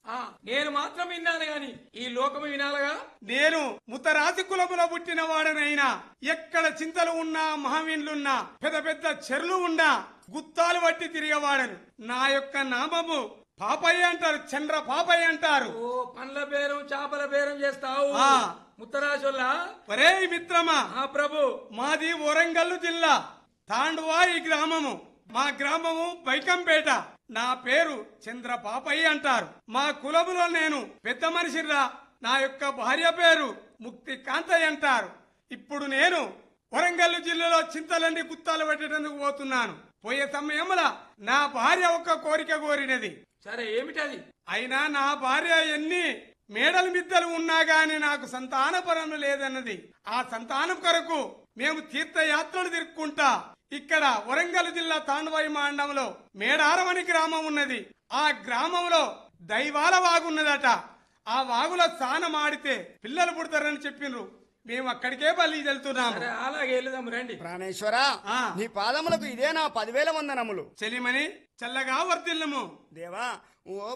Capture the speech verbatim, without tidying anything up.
నేను మాత్రం విన్నాను గాని ఈ లోకము వినాలగా. నేను ముత్తరాతి కులములో పుట్టిన వాడనైనా ఎక్కడ చింతలు ఉన్నా మహావీన్లున్నా పెద్ద పెద్ద చెర్లు ఉన్నా గుత్తాలు పట్టి తిరిగేవాడను. నా యొక్క నామము పాపయ్య అంటారు, చంద్ర పాపయ్య అంటారు. ఓ పండ్ల బేరం చేపల బేరం చేస్తావు ముత్తరాజుల్లా. ఒరే మిత్రమా, ఆ ప్రభు, మాది వరంగల్ జిల్లా తాండువా ఈ గ్రామము. మా గ్రామము బైకంపేట. నా పేరు చంద్ర పాపయ్య అంటారు. మా కులములో నేను పెద్ద మనిషిరా. నా యొక్క భార్య పేరు ముక్తి కాంతయ్య అంటారు. ఇప్పుడు నేను వరంగల్ జిల్లాలో చింతలన్నీ గుత్తాలు పెట్టేందుకు పోతున్నాను. పోయే సమయంలో నా భార్య ఒక కోరిక కోరినది. సరే, ఏమిటది? అయినా నా భార్య ఎన్ని మేడల మిద్దలు ఉన్నా గాని నాకు సంతానపరం లేదన్నది. ఆ సంతానం కొరకు మేము తీర్థయాత్రలు తిరుక్కుంటా ఇక్కడ వరంగల్ జిల్లా తాండవాయి మండలంలో మేడారమని గ్రామం ఉన్నది. ఆ గ్రామంలో దైవాల వాగున్నదట. ఆ వాగులో స్నానం ఆడితే పిల్లలు పుడతారని చెప్పిండ్రు. మేము అక్కడికే బలి వెళ్తున్నాము. అలాగే వెళ్దాం రండి. ప్రాణేశ్వర, నీ పాదములకు ఇదే నా పదివేల వందనములు. చెలిమని చల్లగా వర్తిల్లము. దేవా, ఓ